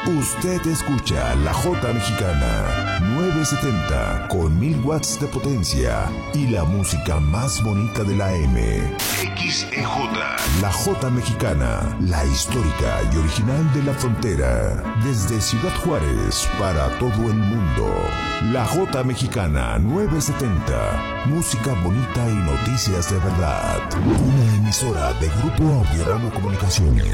Usted escucha La Jota Mexicana 970 con 1000 watts de potencia y la música más bonita de la M. XEJ. La Jota Mexicana, la histórica y original de la frontera. Desde Ciudad Juárez para todo el mundo. La Jota Mexicana 970. Música bonita y noticias de verdad. Una emisora de Grupo Audiorama Comunicaciones.